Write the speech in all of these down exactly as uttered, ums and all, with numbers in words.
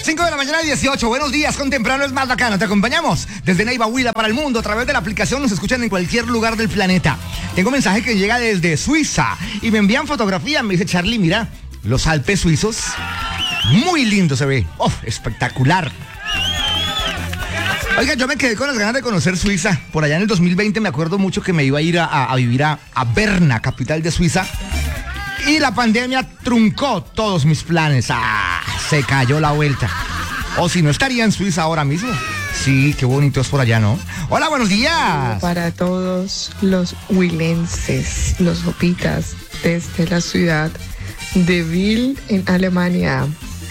cinco de la mañana, dieciocho. Buenos días, con temprano es más bacano. Te acompañamos desde Neiva, Huila para el mundo. A través de la aplicación nos escuchan en cualquier lugar del planeta. Tengo un mensaje que llega desde Suiza y me envían fotografía. Me dice Charlie, mira, los Alpes suizos. Muy lindo se ve. ¡Oh, espectacular! Oiga, yo me quedé con las ganas de conocer Suiza. Por allá en el dos mil veinte me acuerdo mucho que me iba a ir a, a, a vivir a, a Berna, capital de Suiza. Y la pandemia truncó todos mis planes. ¡Ah! Se cayó la vuelta. O si no, estaría en Suiza ahora mismo. Sí, qué bonito es por allá, ¿no? Hola, buenos días. Para todos los huilenses, los hopitas, desde la ciudad de Wil en Alemania.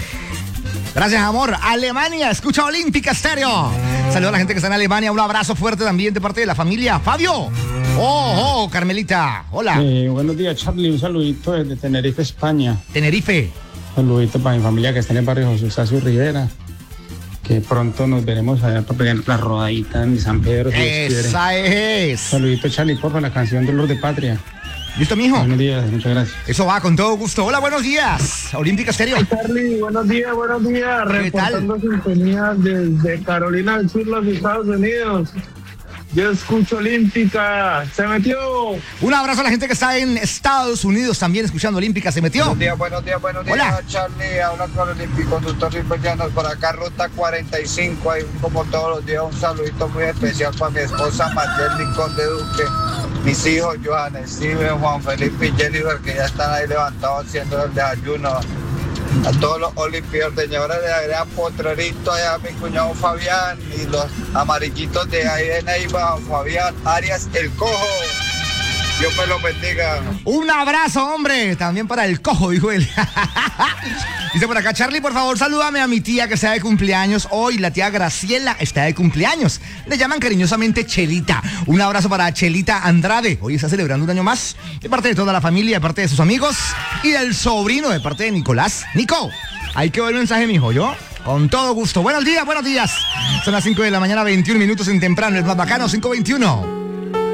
Gracias, amor. Alemania, escucha Olímpica Estéreo. Saludos a la gente que está en Alemania. Un abrazo fuerte también de parte de la familia. Fabio. Oh, oh, Carmelita. Hola. Eh, buenos días, Charlie. Un saludito desde Tenerife, España. Tenerife. Un saludito para mi familia que está en el barrio José Eustacio Rivera. Que pronto nos veremos allá para pegar la rodadita en San Pedro. Si Esa es. Saludito, Charlie, porfa, la canción Dolor de Patria. ¿Listo, mijo? Buenos días, muchas gracias. Eso va, con todo gusto. Hola, buenos días. Olímpica Estéreo. Charlie, buenos días, buenos días. Reportando sintonía desde Carolina del Sur, los Estados Unidos. Yo escucho Olímpica. Se metió. Un abrazo a la gente que está en Estados Unidos también escuchando Olímpica. Se metió. Buenos días, buenos días, buenos días. Hola. Charlie, habla con Olímpico, conductor Ripollanos, por acá, ruta cuarenta y cinco. Ahí, como todos los días, un saludito muy especial para mi esposa Matilde Conde Duque, mis hijos Johan, Steven, Juan Felipe y Jennifer, que ya están ahí levantados haciendo el desayuno. A todos los olimpios de señores de Agrea Potrerito, allá a mi cuñado Fabián, y los amarillitos de ahí de Neiva, Fabián Arias el Cojo. Dios me lo bendiga. Un abrazo, hombre. También para el Cojo, dijo él. Dice por acá, Charlie, por favor, salúdame a mi tía que está de cumpleaños hoy. La tía Graciela está de cumpleaños. Le llaman cariñosamente Chelita. Un abrazo para Chelita Andrade. Hoy está celebrando un año más. De parte de toda la familia, de parte de sus amigos. Y del sobrino, de parte de Nicolás. Nico, ahí quedó el mensaje, mijo. Yo, con todo gusto. Buenos días, buenos días. Son las cinco de la mañana, veintiún minutos en temprano. El más bacano, cinco veintiuno.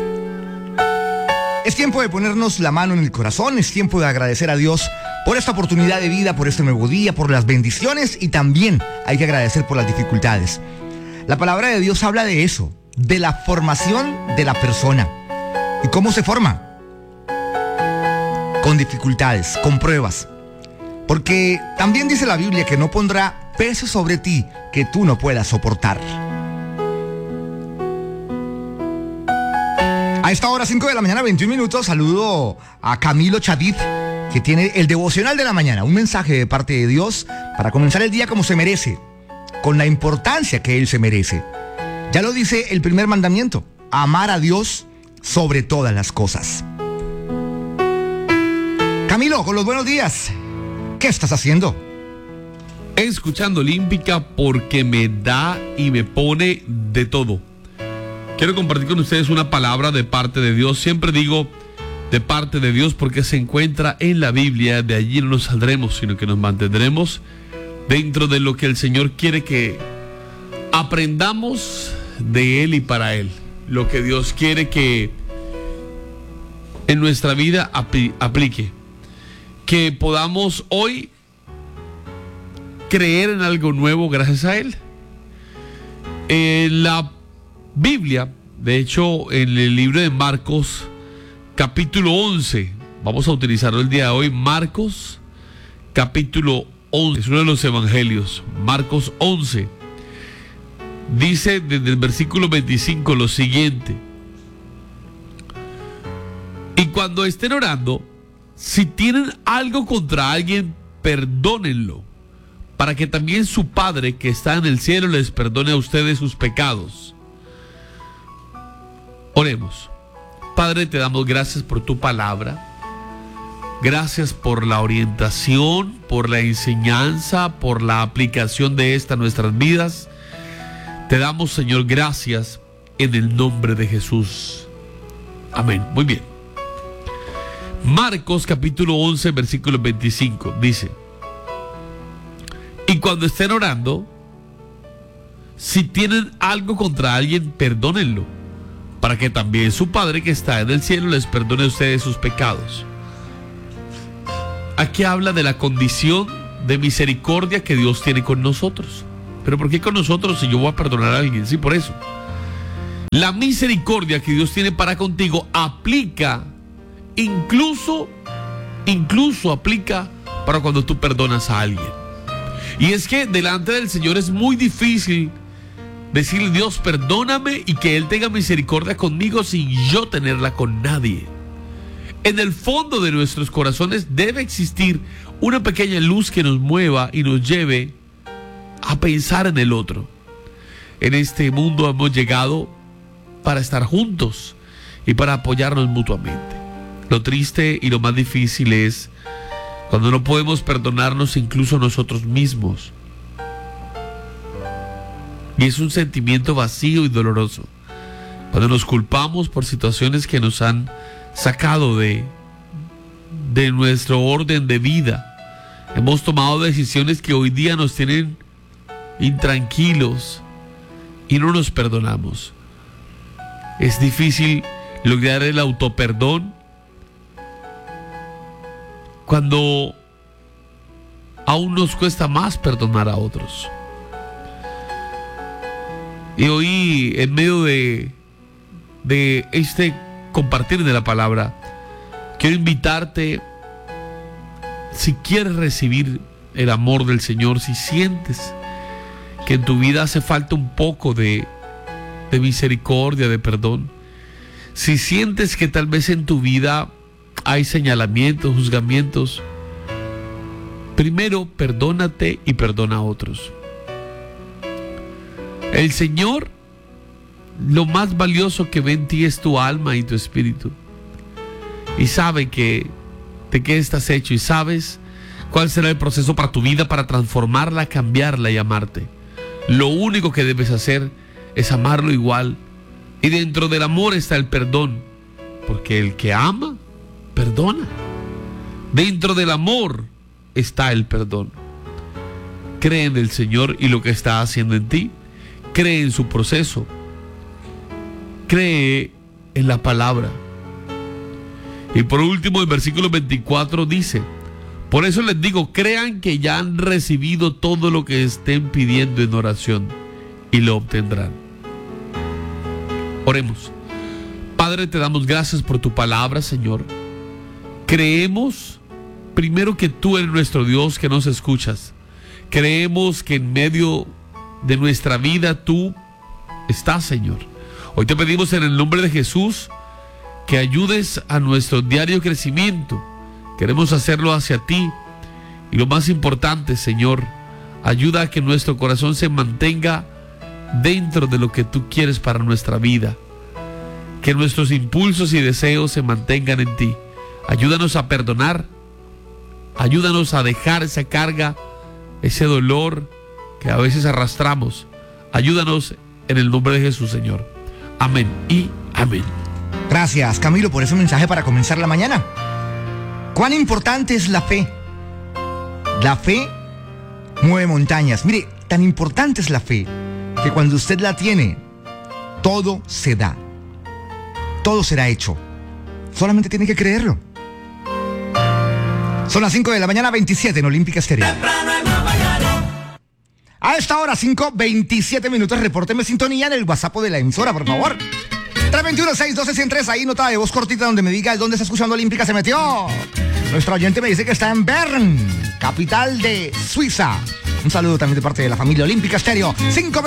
Es tiempo de ponernos la mano en el corazón, es tiempo de agradecer a Dios por esta oportunidad de vida, por este nuevo día, por las bendiciones, y también hay que agradecer por las dificultades. La palabra de Dios habla de eso, de la formación de la persona. ¿Y cómo se forma? Con dificultades, con pruebas. Porque también dice la Biblia que no pondrá peso sobre ti que tú no puedas soportar. A esta hora, cinco de la mañana, veintiún minutos, saludo a Camilo Chadid, que tiene el devocional de la mañana, un mensaje de parte de Dios para comenzar el día como se merece, con la importancia que Él se merece. Ya lo dice el primer mandamiento, amar a Dios sobre todas las cosas. Camilo, con los buenos días, ¿qué estás haciendo? Escuchando Olímpica porque me da y me pone de todo. Quiero compartir con ustedes una palabra de parte de Dios. Siempre digo de parte de Dios porque se encuentra en la Biblia. De allí no nos saldremos, sino que nos mantendremos dentro de lo que el Señor quiere que aprendamos de Él y para Él. Lo que Dios quiere que en nuestra vida apl- aplique. Que podamos hoy creer en algo nuevo gracias a Él. Eh, la Biblia, de hecho, en el libro de Marcos, capítulo once, vamos a utilizarlo el día de hoy, Marcos, capítulo once, es uno de los evangelios, Marcos once, dice desde el versículo veinticinco lo siguiente: y cuando estén orando, si tienen algo contra alguien, perdónenlo, para que también su Padre que está en el cielo les perdone a ustedes sus pecados. Oremos. Padre, te damos gracias por tu palabra. Gracias por la orientación, por la enseñanza, por la aplicación de esta a nuestras vidas. Te damos, Señor, gracias en el nombre de Jesús. Amén. Muy bien. Marcos capítulo once, versículo veinticinco, dice: y cuando estén orando, si tienen algo contra alguien, perdónenlo, para que también su Padre que está en el cielo les perdone a ustedes sus pecados. Aquí habla de la condición de misericordia que Dios tiene con nosotros. ¿Pero por qué con nosotros si yo voy a perdonar a alguien? Sí, por eso. La misericordia que Dios tiene para contigo aplica, incluso, incluso aplica para cuando tú perdonas a alguien. Y es que delante del Señor es muy difícil decirle: Dios, perdóname, y que Él tenga misericordia conmigo sin yo tenerla con nadie. En el fondo de nuestros corazones debe existir una pequeña luz que nos mueva y nos lleve a pensar en el otro. En este mundo hemos llegado para estar juntos y para apoyarnos mutuamente. Lo triste y lo más difícil es cuando no podemos perdonarnos incluso nosotros mismos. Y es un sentimiento vacío y doloroso cuando nos culpamos por situaciones que nos han sacado de, de nuestro orden de vida. Hemos tomado decisiones que hoy día nos tienen intranquilos y no nos perdonamos. Es difícil lograr el autoperdón cuando aún nos cuesta más perdonar a otros. Y hoy, en medio de, de este compartir de la palabra, quiero invitarte, si quieres recibir el amor del Señor, si sientes que en tu vida hace falta un poco de, de misericordia, de perdón, si sientes que tal vez en tu vida hay señalamientos, juzgamientos, primero perdónate y perdona a otros. El Señor, lo más valioso que ve en ti es tu alma y tu espíritu, y sabe que de qué estás hecho, y sabes cuál será el proceso para tu vida, para transformarla, cambiarla y amarte. Lo único que debes hacer es amarlo igual, y dentro del amor está el perdón, porque el que ama, perdona. Dentro del amor está el perdón. Cree en el Señor y lo que está haciendo en ti. Cree en su proceso. Cree en la palabra. Y por último, el versículo veinticuatro dice: por eso les digo, crean que ya han recibido todo lo que estén pidiendo en oración, y lo obtendrán. Oremos. Padre, te damos gracias por tu palabra, Señor. Creemos primero que tú eres nuestro Dios, que nos escuchas. Creemos que en medio de nuestra vida tú estás, Señor. Hoy te pedimos en el nombre de Jesús que ayudes a nuestro diario crecimiento. Queremos hacerlo hacia ti. Y lo más importante, Señor, ayuda a que nuestro corazón se mantenga dentro de lo que tú quieres para nuestra vida. Que nuestros impulsos y deseos se mantengan en ti. Ayúdanos a perdonar. Ayúdanos a dejar esa carga, ese dolor que a veces arrastramos. Ayúdanos en el nombre de Jesús, Señor. Amén y amén. Gracias, Camilo, por ese mensaje para comenzar la mañana. ¿Cuán importante es la fe? La fe mueve montañas. Mire, tan importante es la fe que cuando usted la tiene, todo se da. Todo será hecho. Solamente tiene que creerlo. Son las cinco de la mañana, veintisiete en Olímpica Estéreo. A esta hora, cinco veintisiete minutos, repórteme sintonía en el WhatsApp de la emisora, por favor. tres dos uno, seis uno dos, uno cero tres, ahí nota de voz cortita donde me diga dónde está escuchando Olímpica se metió. Nuestro oyente me dice que está en Bern, capital de Suiza. Un saludo también de parte de la familia Olímpica Estéreo. cinco